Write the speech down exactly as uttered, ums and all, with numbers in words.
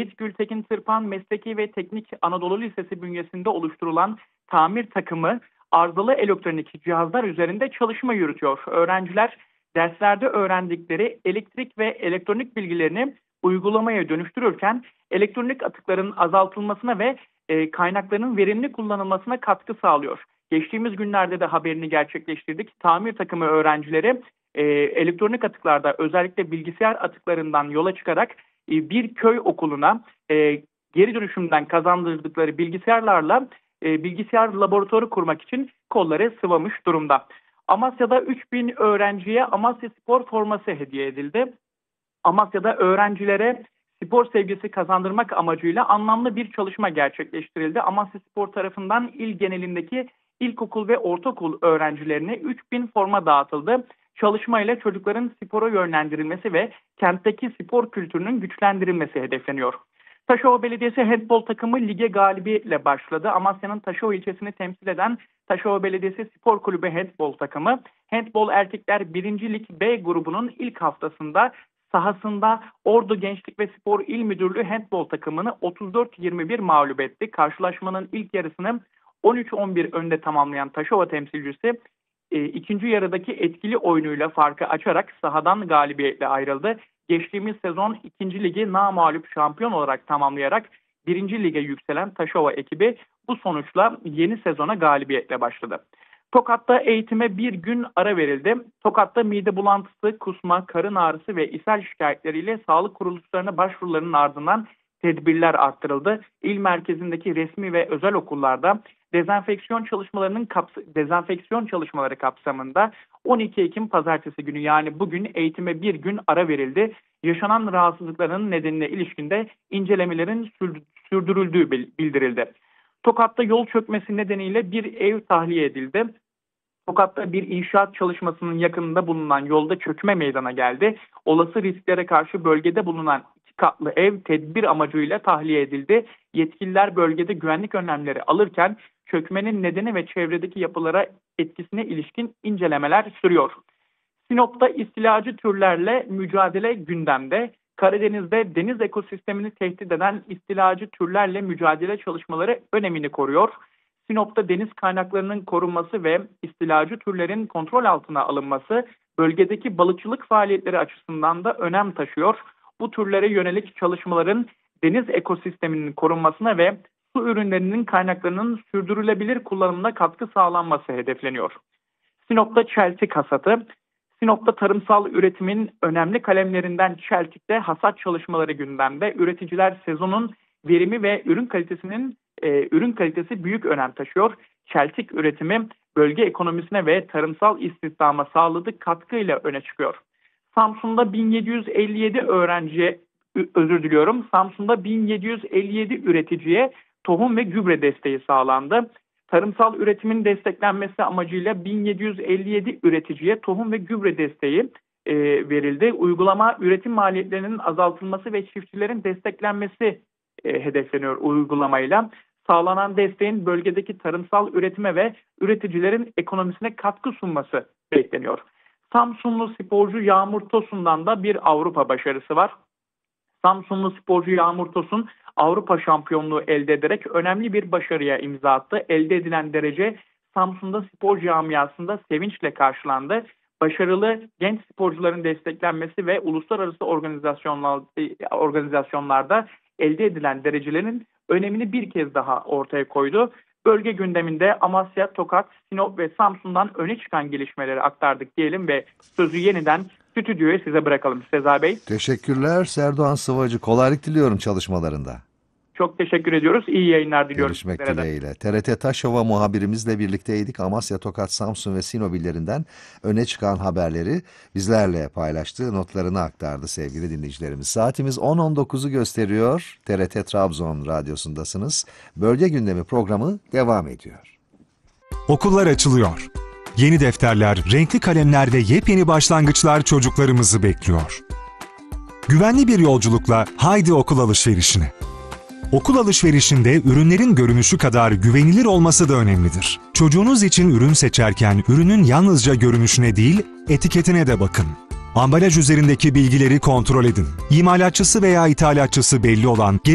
Seyit Gültekin Tırpan Mesleki ve Teknik Anadolu Lisesi bünyesinde oluşturulan tamir takımı arızalı elektronik cihazlar üzerinde çalışma yürütüyor. Öğrenciler derslerde öğrendikleri elektrik ve elektronik bilgilerini uygulamaya dönüştürürken elektronik atıkların azaltılmasına ve e, kaynakların verimli kullanılmasına katkı sağlıyor. Geçtiğimiz günlerde de haberini gerçekleştirdik. Tamir takımı öğrencileri e, elektronik atıklarda özellikle bilgisayar atıklarından yola çıkarak e, bir köy okuluna e, geri dönüşümden kazandırdıkları bilgisayarlarla e, bilgisayar laboratuvarı kurmak için kolları sıvamış durumda. Amasya'da üç bin öğrenciye Amasya Spor forması hediye edildi. Amasya'da öğrencilere spor sevgisi kazandırmak amacıyla anlamlı bir çalışma gerçekleştirildi. Amasya Spor tarafından il genelindeki ilkokul ve ortaokul öğrencilerine üç bin forma dağıtıldı. Çalışmayla çocukların spora yönlendirilmesi ve kentteki spor kültürünün güçlendirilmesi hedefleniyor. Taşova Belediyesi handbol takımı lige galibiyetle başladı. Amasya'nın Taşova ilçesini temsil eden Taşova Belediyesi Spor Kulübü handbol takımı, handbol erkekler birinci Lig B grubunun ilk haftasında sahasında Ordu Gençlik ve Spor İl Müdürlüğü handbol takımını otuz dört yirmi bir mağlup etti. Karşılaşmanın ilk yarısını on üç on bir önde tamamlayan Taşova temsilcisi e, ikinci yarıdaki etkili oyunuyla farkı açarak sahadan galibiyetle ayrıldı. Geçtiğimiz sezon ikinci ligi namağlup şampiyon olarak tamamlayarak birinci lige yükselen Taşova ekibi bu sonuçla yeni sezona galibiyetle başladı. Tokat'ta eğitime bir gün ara verildi. Tokat'ta mide bulantısı, kusma, karın ağrısı ve ishal şikayetleriyle sağlık kuruluşlarına başvurularının ardından tedbirler arttırıldı. İl merkezindeki resmi ve özel okullarda dezenfeksiyon çalışmalarının kaps- dezenfeksiyon çalışmaları kapsamında on iki Ekim Pazartesi günü yani bugün eğitime bir gün ara verildi. Yaşanan rahatsızlıkların nedenine ilişkinde incelemelerin sürdürüldüğü bildirildi. Tokat'ta yol çökmesi nedeniyle bir ev tahliye edildi. Tokat'ta bir inşaat çalışmasının yakınında bulunan yolda çökme meydana geldi. Olası risklere karşı bölgede bulunan iki katlı ev tedbir amacıyla tahliye edildi. Yetkililer bölgede güvenlik önlemleri alırken çökmenin nedeni ve çevredeki yapılara etkisine ilişkin incelemeler sürüyor. Sinop'ta istilacı türlerle mücadele gündemde. Karadeniz'de deniz ekosistemini tehdit eden istilacı türlerle mücadele çalışmaları önemini koruyor. Sinop'ta deniz kaynaklarının korunması ve istilacı türlerin kontrol altına alınması bölgedeki balıkçılık faaliyetleri açısından da önem taşıyor. Bu türlere yönelik çalışmaların deniz ekosisteminin korunmasına ve su ürünlerinin kaynaklarının sürdürülebilir kullanımına katkı sağlanması hedefleniyor. Sinop'ta çeltik hasatı. Sinop'ta tarımsal üretimin önemli kalemlerinden çeltikte hasat çalışmaları gündemde. Üreticiler sezonun verimi ve ürün kalitesinin e, ürün kalitesi büyük önem taşıyor. Çeltik üretimi bölge ekonomisine ve tarımsal istihdama sağladığı katkıyla öne çıkıyor. Samsun'da bin yedi yüz elli yedi öğrenciye özür diliyorum. Samsun'da bin yedi yüz elli yedi üreticiye tohum ve gübre desteği sağlandı. Tarımsal üretimin desteklenmesi amacıyla bin yedi yüz elli yedi üreticiye tohum ve gübre desteği e, verildi. Uygulama üretim maliyetlerinin azaltılması ve çiftçilerin desteklenmesi e, hedefleniyor uygulamayla. Sağlanan desteğin bölgedeki tarımsal üretime ve üreticilerin ekonomisine katkı sunması bekleniyor. Samsunlu sporcu Yağmur Tosun'dan da bir Avrupa başarısı var. Samsunlu sporcu Yağmur Tosun Avrupa şampiyonluğu elde ederek önemli bir başarıya imza attı. Elde edilen derece Samsun'da spor camiasında sevinçle karşılandı. Başarılı genç sporcuların desteklenmesi ve uluslararası organizasyonlar, organizasyonlarda elde edilen derecelerin önemini bir kez daha ortaya koydu. Bölge gündeminde Amasya, Tokat, Sinop ve Samsun'dan öne çıkan gelişmeleri aktardık diyelim ve sözü yeniden stüdyoya size bırakalım Sezai Bey. Teşekkürler Serdoğan Sıvacı. Kolaylık diliyorum çalışmalarında. Çok teşekkür ediyoruz. İyi yayınlar diliyoruz. Görüşmek dileğiyle. T R T Taşova muhabirimizle birlikteydik. Amasya, Tokat, Samsun ve Sinop illerinden öne çıkan haberleri bizlerle paylaştı. Notlarını aktardı sevgili dinleyicilerimiz. Saatimiz on on dokuzu gösteriyor. T R T Trabzon radyosundasınız. Bölge gündemi programı devam ediyor. Okullar açılıyor. Yeni defterler, renkli kalemler ve yepyeni başlangıçlar çocuklarımızı bekliyor. Güvenli bir yolculukla haydi okul alışverişine. Okul alışverişinde ürünlerin görünüşü kadar güvenilir olması da önemlidir. Çocuğunuz için ürün seçerken ürünün yalnızca görünüşüne değil, etiketine de bakın. Ambalaj üzerindeki bilgileri kontrol edin. İmalatçısı veya ithalatçısı belli olan